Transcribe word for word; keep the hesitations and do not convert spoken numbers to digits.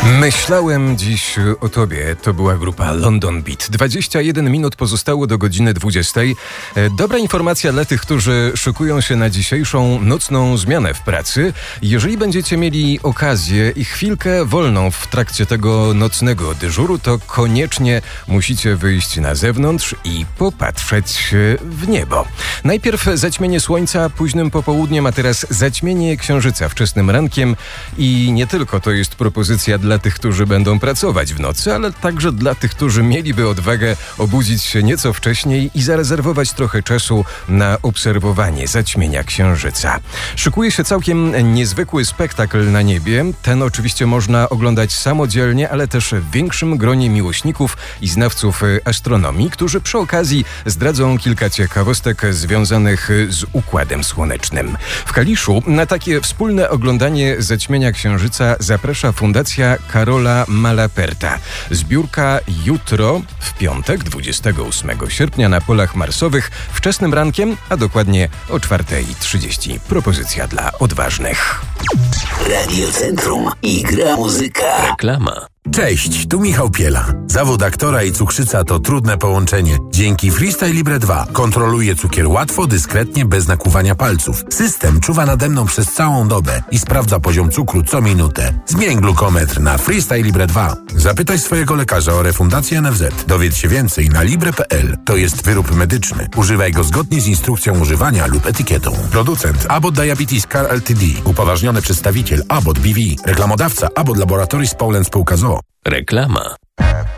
Myślałem dziś o tobie. To była grupa London Beat. dwadzieścia jeden minut pozostało do godziny dwudziestej. Dobra informacja dla tych, którzy szykują się na dzisiejszą nocną zmianę w pracy. Jeżeli będziecie mieli okazję i chwilkę wolną w trakcie tego nocnego dyżuru, to koniecznie musicie wyjść na zewnątrz i popatrzeć w niebo. Najpierw zaćmienie słońca późnym popołudniem, a teraz zaćmienie księżyca wczesnym rankiem. I nie tylko to jest propozycja dla tych, którzy będą pracować w nocy, ale także dla tych, którzy mieliby odwagę obudzić się nieco wcześniej i zarezerwować trochę czasu na obserwowanie zaćmienia księżyca. Szykuje się całkiem niezwykły spektakl na niebie. Ten oczywiście można oglądać samodzielnie, ale też w większym gronie miłośników i znawców astronomii, którzy przy okazji zdradzą kilka ciekawostek związanych z Układem Słonecznym. W Kaliszu na takie wspólne oglądanie zaćmienia księżyca zaprasza Fundacja Karola Malaperta. Zbiórka jutro, w piątek, dwudziestego ósmego sierpnia na Polach Marsowych, wczesnym rankiem, a dokładnie o czwarta trzydzieści. Propozycja dla odważnych. Radio Centrum i gra muzyka. Reklama. Cześć, tu Michał Piela. Zawód aktora i cukrzyca to trudne połączenie. Dzięki Freestyle Libre dwa kontroluję cukier łatwo, dyskretnie, bez nakłuwania palców. System czuwa nade mną przez całą dobę i sprawdza poziom cukru co minutę. Zmień glukometr na Freestyle Libre dwa. Zapytaj swojego lekarza o refundację N F Z. Dowiedz się więcej na libre kropka p l. To jest wyrób medyczny. Używaj go zgodnie z instrukcją używania lub etykietą. Producent Abbott Diabetes Care Ltd. Upoważniony przedstawiciel Abbott B V. Reklamodawca Abbott Laboratories Poland Spółka z o o. Reklama.